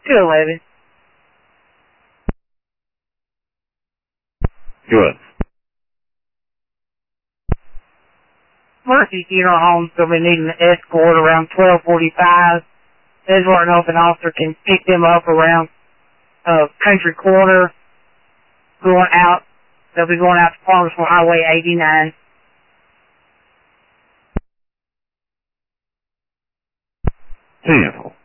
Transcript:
211. Good. Mercy Funeral Home's going to be needing an escort around 12:45. They just want to know if an officer can pick them up around Country Quarter, going out. They'll be going out to Palmerston Highway 89. 10.